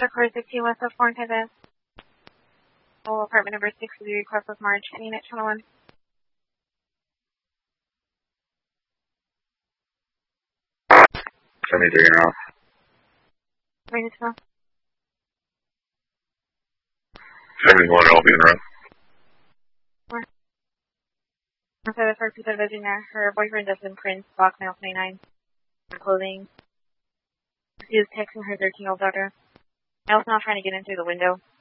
Car 16 West of Foreign Texas. Apartment number 6 with your request of March. Any net channel 1. Send me taking off. Bring it to us. 71, I'll be in route. Also, the first piece of Virginia, her boyfriend Justin Prince, box mail 29, clothing. She was texting her 13-year-old daughter. I was now trying to get in through the window.